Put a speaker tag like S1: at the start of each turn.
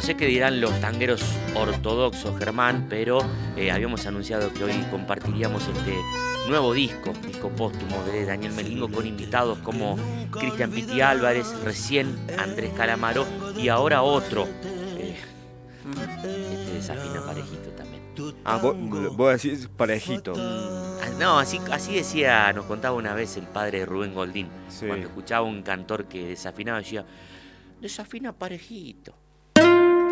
S1: sé qué dirán los tangueros ortodoxos, Germán, pero habíamos anunciado que hoy compartiríamos este nuevo disco póstumo de Daniel Melingo, con invitados como Cristian Piti Álvarez, recién Andrés Calamaro y ahora otro. Este desafina parejito también.
S2: Ah, vos decís parejito.
S1: No, así decía, nos contaba una vez el padre de Rubén Goldín,
S2: Sí.
S1: cuando escuchaba un cantor que desafinaba, decía, desafina parejito.